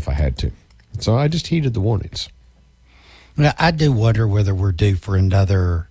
if I had to. So I just heeded the warnings. Now, I do wonder whether we're due for another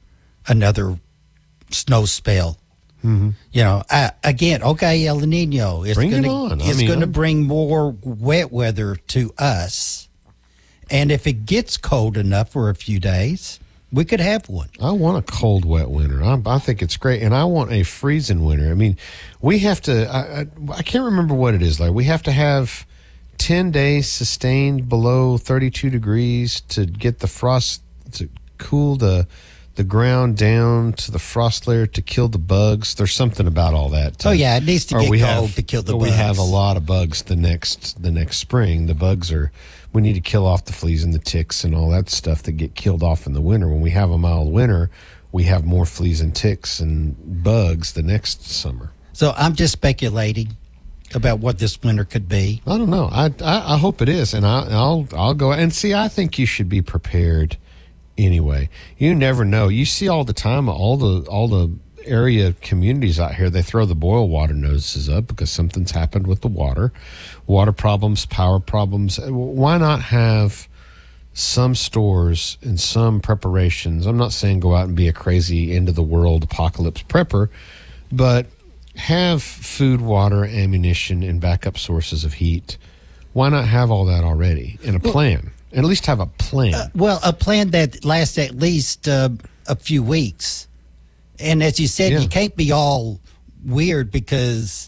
snow spell. Mm-hmm. You know, again, okay, El Nino. It's Bring it on. It's going to bring more wet weather to us. And if it gets cold enough for a few days, we could have one. I want a cold, wet winter. I think it's great. And I want a freezing winter. I mean, we have to, I can't remember what it is. Like, we have to have 10 days sustained below 32 degrees to get the frost, to cool the ground down to the frost layer to kill the bugs. There's something about all that. It needs to get cold to kill the bugs. We have a lot of bugs the next spring. The bugs we need to kill off the fleas and the ticks and all that stuff that get killed off in the winter. When we have a mild winter, we have more fleas and ticks and bugs the next summer. So I'm just speculating about what this winter could be. I don't know. I hope it is, and I'll go and see. I think you should be prepared anyway. You never know. You see all the time, all the area communities out here, they throw the boil water notices up because something's happened with the water problems, power problems. Why not have some stores and some preparations? I'm not saying go out and be a crazy end of the world apocalypse prepper, but have food, water, ammunition, and backup sources of heat. Why not have all that already in a plan? At least have a plan. A plan that lasts at least a few weeks. And as you said, you can't be all weird because,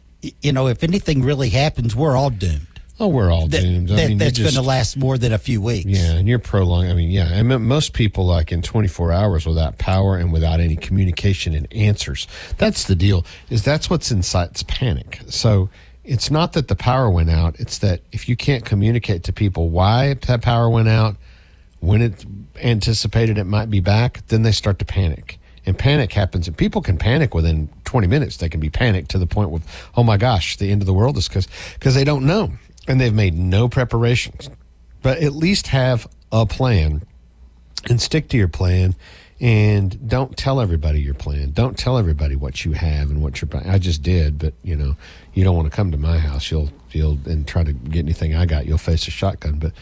if anything really happens, we're all doomed. Oh, we're all doomed. That's going to last more than a few weeks. Yeah, and you're prolonged. And most people, like in 24 hours without power and without any communication and answers. That's the deal, is that's what's incites panic. So it's not that the power went out. It's that if you can't communicate to people why that power went out, when it anticipated it might be back, then they start to panic. And panic happens, and people can panic within 20 minutes. They can be panicked to the point with, oh my gosh, the end of the world is because they don't know. And they've made no preparations. But at least have a plan and stick to your plan, and don't tell everybody your plan. Don't tell everybody what you have and what you're planning. I just did, but you don't want to come to my house. You'll and try to get anything I got. You'll face a shotgun. But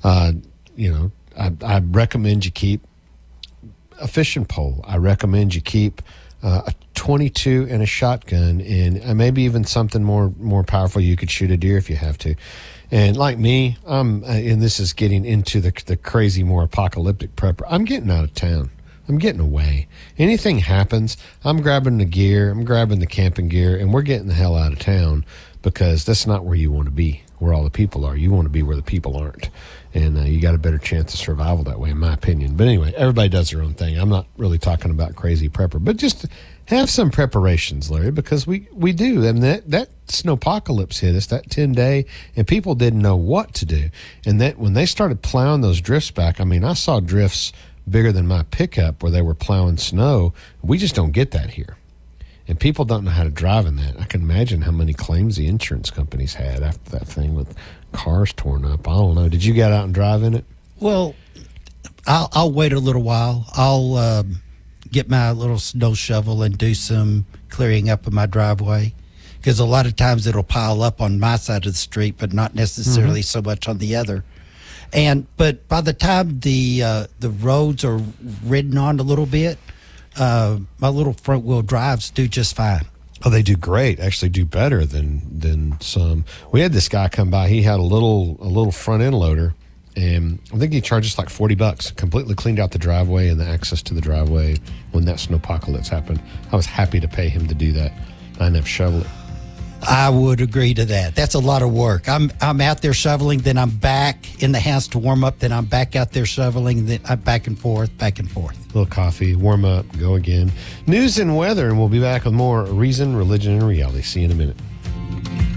I recommend you keep a fishing pole. I recommend you keep a 22 and a shotgun, and maybe even something more powerful. You could shoot a deer if you have to. And like me, and this is getting into the crazy, more apocalyptic prepper. I'm getting out of town. I'm getting away. Anything happens, I'm grabbing the gear, I'm grabbing the camping gear, and we're getting the hell out of town, because that's not where you want to be, where all the people are. You want to be where the people aren't. And you got a better chance of survival that way, in my opinion. But anyway, everybody does their own thing. I'm not really talking about crazy prepper, but just have some preparations, Larry, because we do. I mean, that snowpocalypse hit us, that 10-day, and people didn't know what to do. And that when they started plowing those drifts back, I saw drifts bigger than my pickup where they were plowing snow. We just don't get that here. And people don't know how to drive in that. I can imagine how many claims the insurance companies had after that thing with cars torn up. I don't know. Did you get out and drive in it? Well, I'll wait a little while. I'll get my little snow shovel and do some clearing up of my driveway, because a lot of times it'll pile up on my side of the street, but not necessarily so much on the other. But by the time the roads are ridden on a little bit, my little front wheel drives do just fine. Oh, they do great. Actually, do better than some. We had this guy come by. He had a little front end loader, and I think he charged us like $40. Completely cleaned out the driveway and the access to the driveway when that snowpocalypse happened. I was happy to pay him to do that. I didn't have to shovel it. I would agree to that. That's a lot of work. I'm out there shoveling, then I'm back in the house to warm up, then I'm back out there shoveling, then I'm back and forth. A little coffee, warm up, go again. News and weather, and we'll be back with more Reason, Religion, and Reality. See you in a minute.